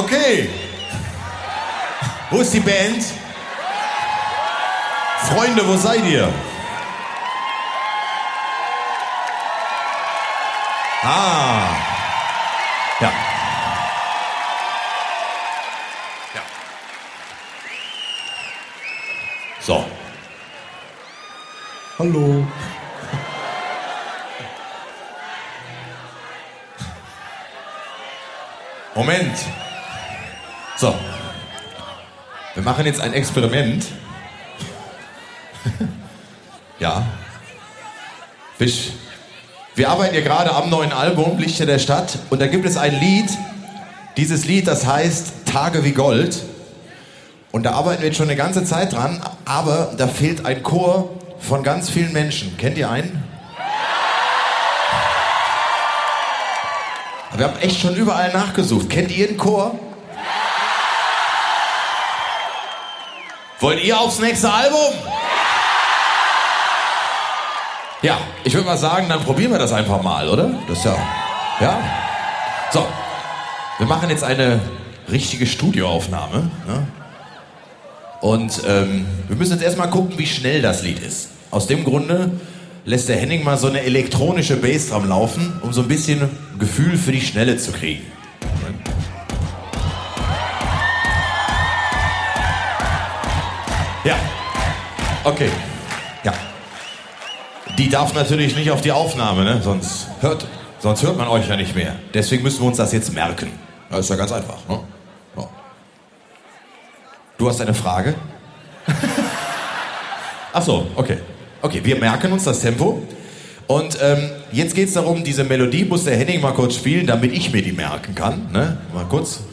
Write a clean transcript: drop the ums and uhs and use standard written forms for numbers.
Okay. Wo ist die Band? Freunde, wo seid ihr? Ah. Ja. Ja. So. Hallo. Moment. So. Wir machen jetzt ein Experiment. Ja. Wir arbeiten ja gerade am neuen Album Lichter der Stadt und da gibt es ein Lied. Dieses Lied, das heißt Tage wie Gold. Und da arbeiten wir jetzt schon eine ganze Zeit dran, aber da fehlt ein Chor von ganz vielen Menschen. Kennt ihr einen? Wir haben echt schon überall nachgesucht. Kennt ihr einen Chor? Wollt ihr aufs nächste Album? Ja, ich würde mal sagen, dann probieren wir das einfach mal, oder? Das ist ja... Ja? So, wir machen jetzt eine richtige Studioaufnahme. Ne? Und wir müssen jetzt erstmal gucken, wie schnell das Lied ist. Aus dem Grunde lässt der Henning mal so eine elektronische Bassdrum laufen, um so ein bisschen Gefühl für die Schnelle zu kriegen. Ja, okay, ja. Die darf natürlich nicht auf die Aufnahme, ne? Sonst hört man euch ja nicht mehr. Deswegen müssen wir uns das jetzt merken. Das ist ja ganz einfach. Ne? Ja. Du hast eine Frage? Ach so, okay. Okay, wir merken uns das Tempo. Und jetzt geht es darum, diese Melodie muss der Henning mal kurz spielen, damit ich mir die merken kann. Ne? Mal kurz.